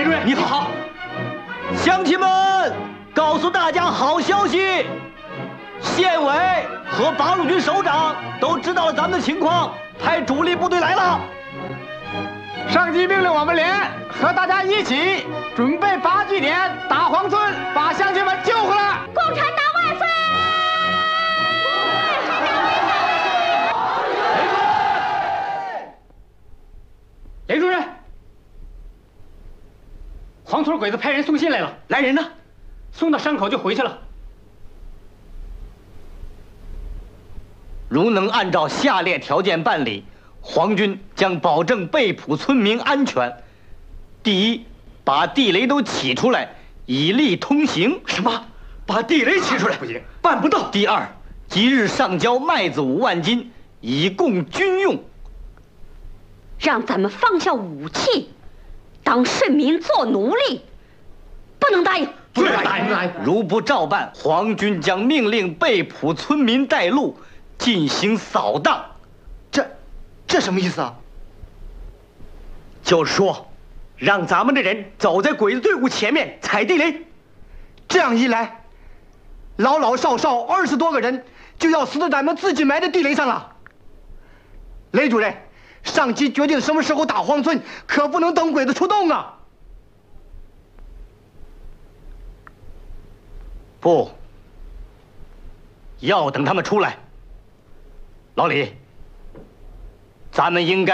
雷主任， 你好。乡亲们，告诉大家好消息，县委和八路军首长都知道了咱们的情况，派主力部队来了。 上级命令我们连和大家一起准备8几点打黄村，把乡亲们救回来。 共产党万岁！ 雷主任，黄村鬼子派人送信来了， 来人呢？ 送到山口就回去了。 如能按照下列条件办理，皇军将保证被捕村民安全。第一，把地雷都起出来，以利通行。什么？把地雷起出来？不行，办不到。第二，即日上交麦子5万斤，以供军用。 让咱们放下武器，当顺民做奴隶，不能答应。 不能答应！如不照办，皇军将命令被捕村民带路，进行扫荡。这什么意思啊？就是说，让咱们的人走在鬼子队伍前面踩地雷，这样一来，老老少少20多个人就要死在咱们自己埋的地雷上了。雷主任，上级决定什么时候打黄村，可不能等鬼子出动啊！不，要等他们出来。老李，咱们应该